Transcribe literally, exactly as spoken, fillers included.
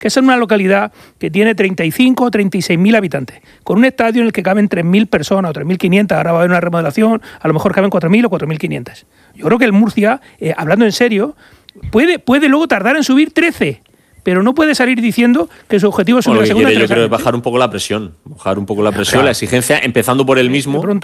que es una localidad que tiene treinta y cinco o treinta y seis mil habitantes, con un estadio en el que caben tres mil personas o tres mil quinientas, ahora va a haber una remodelación, a lo mejor caben cuatro mil o cuatro mil quinientas. Yo creo que el Murcia, eh, hablando en serio, puede, puede luego tardar en subir trece, pero no puede salir diciendo que su objetivo es subir bueno, la segunda. Quiere, yo creo, es bajar un poco la presión, bajar un poco la presión, claro, la exigencia, empezando por él mismo.